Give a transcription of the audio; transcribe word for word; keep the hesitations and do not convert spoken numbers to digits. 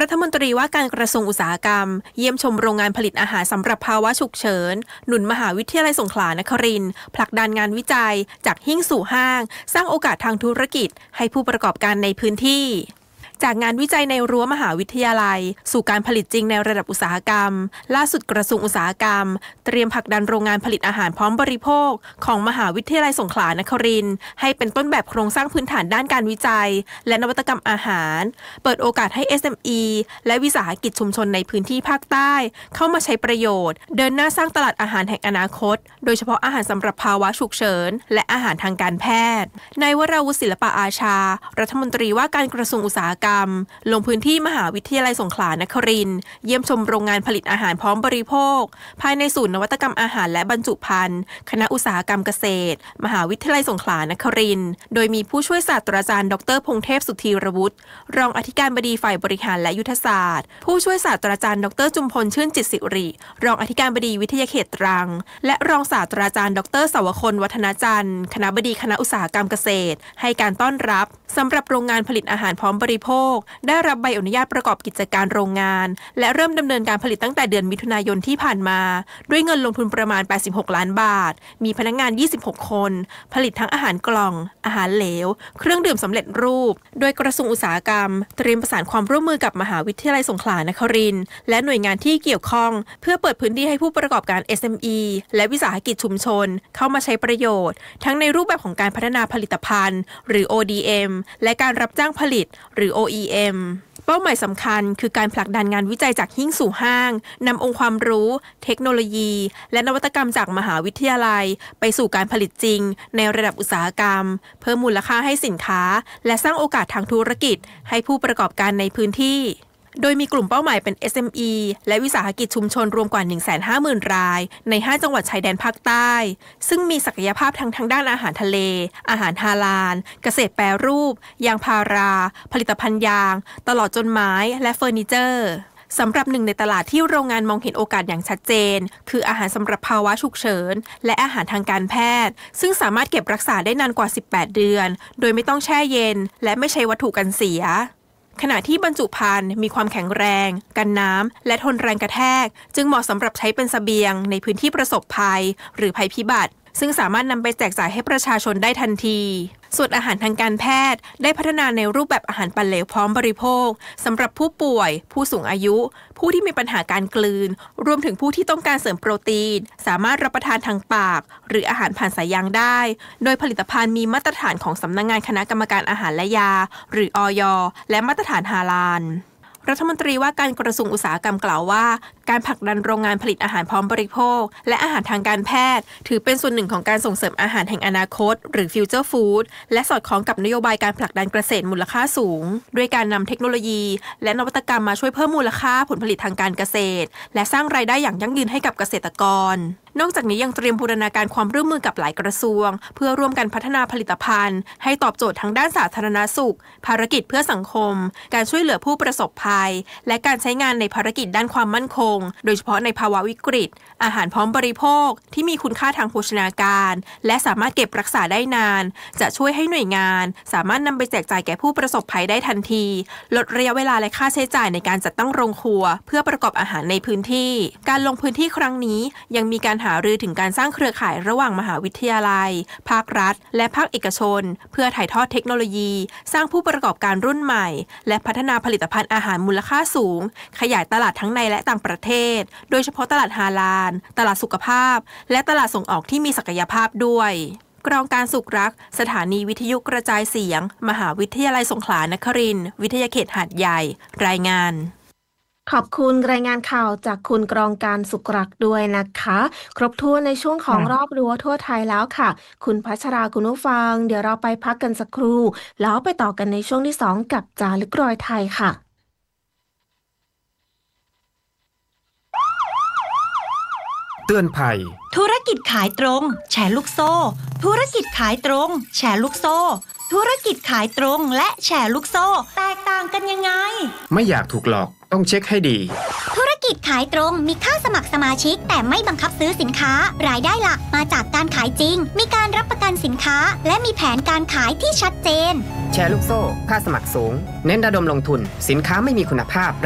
รัฐมนตรีว่าการกระทรวงอุตสาหกรรมเยี่ยมชมโรงงานผลิตอาหารสำหรับภาวะฉุกเฉินหนุนมหาวิทยาลัยสงขลานครินทร์ผลักดันงานวิจัยจากหิ้งสู่ห้างสร้างโอกาสทางธุรกิจให้ผู้ประกอบการในพื้นที่จากงานวิจัยในรั้วมหาวิทยาลัยสู่การผลิตจริงในระดับอุตสาหกรรมล่าสุดกระทรวงอุตสาหกรรมเตรียมผลักดันโรงงานผลิตอาหารพร้อมบริโภคของมหาวิทยาลัยสงขลานครินทร์ให้เป็นต้นแบบโครงสร้างพื้นฐานด้านการวิจัยและนวัตกรรมอาหารเปิดโอกาสให้ เอส เอ็ม อี และวิสาหกิจชุมชนในพื้นที่ภาคใต้เข้ามาใช้ประโยชน์เดินหน้าสร้างตลาดอาหารแห่งอนาคตโดยเฉพาะอาหารสำหรับภาวะฉุกเฉินและอาหารทางการแพทย์นายวราวุฒิศิลปะอาชารัฐมนตรีว่าการกระทรวงอุตสาหกรรมลงพื้นที่มหาวิทยาลัยสงขลานครินทร์เยี่ยมชมโรงงานผลิตอาหารพร้อมบริโภคภายในศูนย์นวัตกรรมอาหารและบรรจุภัณฑ์คณะอุตสาหกรรมเกษตรมหาวิทยาลัยสงขลานครินทร์โดยมีผู้ช่วยศาสตราจารย์ดรพงษ์เทพสุธีรวุฒิรองอธิการบดีฝ่ายบริหารและยุทธศาสตร์ผู้ช่วยศาสตราจารย์ดรจุมพลชื่นจิตสิริรองอธิการบดีวิทยาเขตตรังและรองศาสตราจารย์ดรสวคลวัฒนาจันทร์คณบดีคณะอุตสาหกรรมเกษตรให้การต้อนรับสำหรับโรงงานผลิตอาหารพร้อมบริโภคได้รับใบอนุญาตประกอบกิจการโรงงานและเริ่มดำเนินการผลิตตั้งแต่เดือนมิถุนายนที่ผ่านมาด้วยเงินลงทุนประมาณแปดสิบหกล้านบาทมีพนักงานยี่สิบหกคนผลิตทั้งอาหารกล่องอาหารเหลวเครื่องดื่มสำเร็จรูปโดยกระทรวงอุตสาหกรรมเตรียมประสานความร่วมมือกับมหาวิทยาลัยสงขลานครินทร์และหน่วยงานที่เกี่ยวข้องเพื่อเปิดพื้นที่ให้ผู้ประกอบการ เอส เอ็ม อี และวิสาหกิจชุมชนเข้ามาใช้ประโยชน์ทั้งในรูปแบบของการพัฒนาผลิตภัณฑ์หรือ โอ ดี เอ็ม และการรับจ้างผลิตหรือ โอ อี เอ็มเป้าหมายสำคัญคือการผลักดันงานวิจัยจากหิ้งสู่ห้างนำองค์ความรู้เทคโนโลยีและนวัตกรรมจากมหาวิทยาลัยไปสู่การผลิตจริงในระดับอุตสาหกรรมเพิ่มมูลค่าให้สินค้าและสร้างโอกาสทางธุรกิจให้ผู้ประกอบการในพื้นที่โดยมีกลุ่มเป้าหมายเป็น เอส เอ็ม อี และวิสาหกิจชุมชนรวมกว่า หนึ่งแสนห้าหมื่น รายในห้าจังหวัดชายแดนภาคใต้ซึ่งมีศักยภาพทั้งทางด้านอาหารทะเลอาหารฮาลาลเกษตรแปรรูปยางพาราผลิตภัณฑ์ยางตลอดจนไม้และเฟอร์นิเจอร์สำหรับหนึ่งในตลาดที่โรงงานมองเห็นโอกาสอย่างชัดเจนคืออาหารสำหรับภาวะฉุกเฉินและอาหารทางการแพทย์ซึ่งสามารถเก็บรักษาได้นานกว่าสิบแปดเดือนโดยไม่ต้องแช่เย็นและไม่ใช้วัตถุกันเสียขณะที่บรรจุภัณฑ์มีความแข็งแรงกันน้ำและทนแรงกระแทกจึงเหมาะสำหรับใช้เป็นเสบียงในพื้นที่ประสบภัยหรือภัยพิบัติซึ่งสามารถนำไปแจกจ่ายให้ประชาชนได้ทันทีส่วนอาหารทางการแพทย์ได้พัฒนาในรูปแบบอาหารปั่นเหลวพร้อมบริโภคสำหรับผู้ป่วยผู้สูงอายุผู้ที่มีปัญหาการกลืนรวมถึงผู้ที่ต้องการเสริมโปรตีนสามารถรับประทานทางปากหรืออาหารผ่านสายยางได้โดยผลิตภัณฑ์มีมาตรฐานของสำนักงานคณะกรรมการอาหารและยาหรือ อย และมาตรฐานฮาลาลรัฐมนตรีว่าการกระทรวงอุตสาหกรรมกล่าวว่าการผลักดันโรงงานผลิตอาหารพร้อมบริโภคและอาหารทางการแพทย์ถือเป็นส่วนหนึ่งของการส่งเสริมอาหารแห่งอนาคตหรือ Future Food และสอดคล้องกับนโยบายการผลักดันเกษตรมูลค่าสูงด้วยการนำเทคโนโลยีและนวัตกรรมมาช่วยเพิ่มมูลค่าผลผลิตทางการเกษตรและสร้างรายได้อย่างยั่งยืนให้กับเกษตรกรนอกจากนี้ยังเตรียมบูรณาการความร่วมมือกับหลายกระทรวงเพื่อร่วมกันพัฒนาผลิตภัณฑ์ให้ตอบโจทย์ทั้งด้านสาธารณสุขภารกิจเพื่อสังคมการช่วยเหลือผู้ประสบภัยและการใช้งานในภารกิจด้านความมั่นคงโดยเฉพาะในภาวะวิกฤตอาหารพร้อมบริโภคที่มีคุณค่าทางโภชนาการและสามารถเก็บรักษาได้นานจะช่วยให้หน่วยงานสามารถนำไปแจกจ่ายแก่ผู้ประสบภัยได้ทันทีลดระยะเวลาและค่าใช้จ่ายในการจัดตั้งโรงครัวเพื่อประกอบอาหารในพื้นที่การลงพื้นที่ครั้งนี้ยังมีการหารือถึงการสร้างเครือข่ายระหว่างมหาวิทยาลัยภาครัฐและภาคเอกชนเพื่อถ่ายทอดเทคโนโลยีสร้างผู้ประกอบการรุ่นใหม่และพัฒนาผลิตภัณฑ์อาหารมูลค่าสูงขยายตลาดทั้งในและต่างประเทศโดยเฉพาะตลาดฮาลาลตลาดสุขภาพและตลาดส่งออกที่มีศักยภาพด้วยกรองการสุขรักสถานีวิทยุกระจายเสียงมหาวิทยาลัยสงขลานครินทร์วิทยาเขตหาดใหญ่รายงานขอบคุณรายงานข่าวจากคุณกรองการสุขรักด้วยนะคะครบถ้วนในช่วงของรอบรั้วทั่วไทยแล้วค่ะคุณพัชราคุณผู้ฟังเดี๋ยวเราไปพักกันสักครู่แล้วไปต่อกันในช่วงที่สองกับจารึกรอยไทยค่ะเตือนภัยธุรกิจขายตรงแชร์ลูกโซ่ธุรกิจขายตรงแชร์ลูกโซ่ธุรกิจขายตรงและแชร์ลูกโซ่แตกต่างกันยังไงไม่อยากถูกหลอกต้องเช็คให้ดีธุรกิจขายตรงมีค่าสมัครสมาชิกแต่ไม่บังคับซื้อสินค้ารายได้หลักมาจากการขายจริงมีการรับประกันสินค้าและมีแผนการขายที่ชัดเจนแชร์ลูกโซ่ค่าสมัครสูงเน้นระดมลงทุนสินค้าไม่มีคุณภาพ